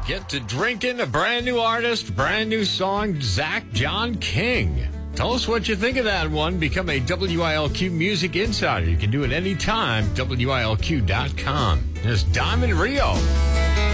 get to drinking. A brand new artist, brand new song, Zach John King. Tell us what you think of that one. Become a WILQ Music Insider. You can do it anytime. WILQ.com. There's Diamond Rio.